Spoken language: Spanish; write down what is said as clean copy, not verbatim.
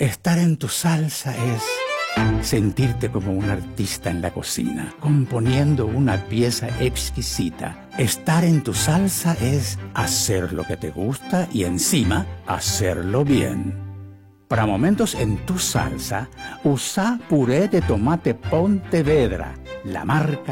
Estar en tu salsa es sentirte como un artista en la cocina, componiendo una pieza exquisita. Estar en tu salsa es hacer lo que te gusta y encima hacerlo bien. Para momentos en tu salsa, usa puré de tomate Pontevedra, la marca